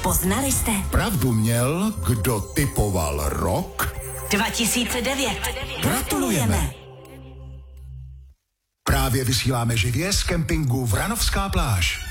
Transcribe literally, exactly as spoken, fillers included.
Poznali jste? Pravdu měl, kdo typoval rok. dva tisíce devět. Gratulujeme. Právě vysíláme živě z kempingu Vranovská pláž.